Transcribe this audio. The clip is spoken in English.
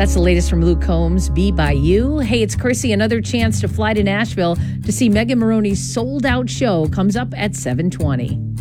That's the latest from Luke Combs, Be By You. Hey, it's Chrissy. Another chance to fly to Nashville to see Megan Moroney's sold-out show comes up at 7:20.